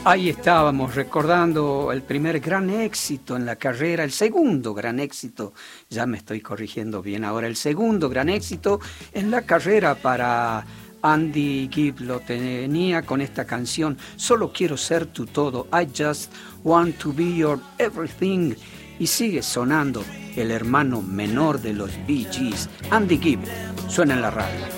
Ahí estábamos recordando el primer gran éxito en la carrera, el segundo gran éxito, ya me estoy corrigiendo bien ahora, el segundo gran éxito en la carrera para Andy Gibb. Lo tenía con esta canción, Solo quiero ser tu todo, I just want to be your everything. Y sigue sonando el hermano menor de los Bee Gees, Andy Gibb, suena en la radio.